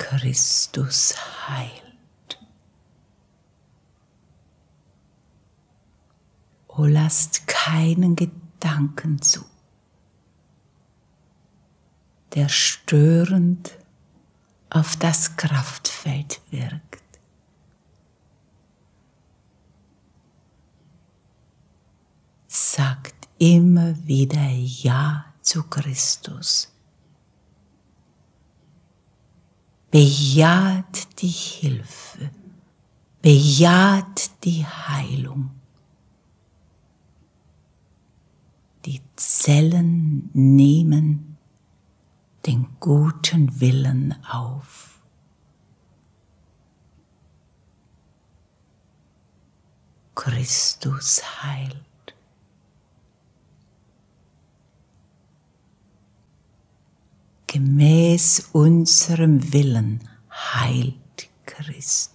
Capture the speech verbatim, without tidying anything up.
Christus heilt. O lasst keinen Gedanken zu, der störend auf das Kraftfeld wirkt. Sagt immer wieder Ja zu Christus. Bejaht die Hilfe, bejaht die Heilung. Die Zellen nehmen den guten Willen auf. Christus heilt. Gemäß unserem Willen heilt Christus.